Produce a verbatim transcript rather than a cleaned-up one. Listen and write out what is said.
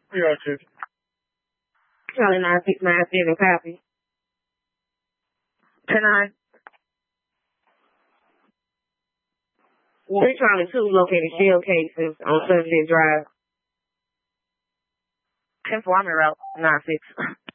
Gotcha. Charlie nine six nine seven copy. Ten nine. Three Charlie two located shell cases on Sunset Drive. Ten four, I'm in route nine six.